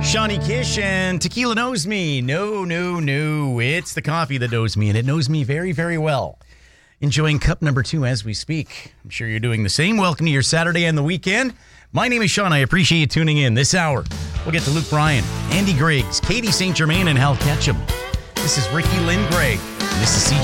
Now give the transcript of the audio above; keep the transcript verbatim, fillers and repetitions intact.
Shawnee Kish and Tequila Knows Me. No, no, no. It's the coffee that knows me, and it knows me very, very well. Enjoying cup number two as we speak. I'm sure you're doing the same. Welcome to your Saturday and the weekend. My name is Sean. I appreciate you tuning in. This hour, we'll get to Luke Bryan, Andy Griggs, Katie Saint Germain, and Hal Ketchum. This is Ricky Lynn Gray. And this is C